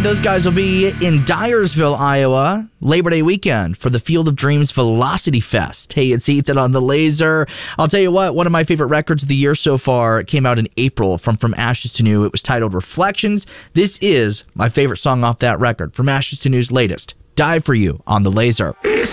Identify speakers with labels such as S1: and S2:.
S1: those guys will be in Dyersville, Iowa, Labor Day weekend for the Field of Dreams Velocity Fest. Hey, it's Ethan on the Laser. I'll tell you what, one of my favorite records of the year so far came out in April from Ashes to New. It was titled Reflections. This is my favorite song off that record. From Ashes to New's latest, Die For You on the Laser.